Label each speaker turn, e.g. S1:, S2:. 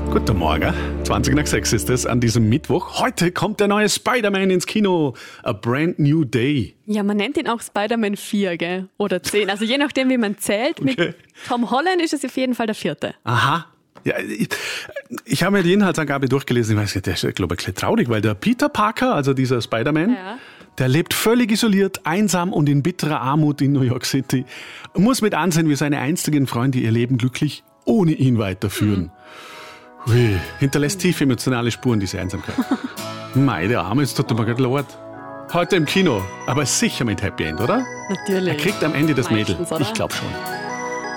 S1: Guten Morgen, 20 nach 6 ist es an diesem Mittwoch. Heute kommt der neue Spider-Man ins Kino. A brand new day.
S2: Ja, man nennt ihn auch Spider-Man 4, gell? Oder 10. Also je nachdem, wie man zählt.
S1: Okay.
S2: Mit Tom Holland ist es auf jeden Fall der 4.
S1: Aha. Ja, ich habe mir die Inhaltsangabe durchgelesen. Ich weiß nicht, der ist, glaube ich, ein bisschen traurig, weil der Peter Parker, also dieser Spider-Man, der lebt völlig isoliert, einsam und in bitterer Armut in New York City. Muss mit ansehen, wie seine einstigen Freunde ihr Leben glücklich ohne ihn weiterführen. Ui, hinterlässt tief emotionale Spuren, diese Einsamkeit. Mei, der Arme, jetzt tut er mir gerade leid. Heute im Kino, aber sicher mit Happy End, oder?
S2: Natürlich.
S1: Er kriegt am Ende das Mädel.
S2: Meistens, oder?
S1: Ich glaube schon.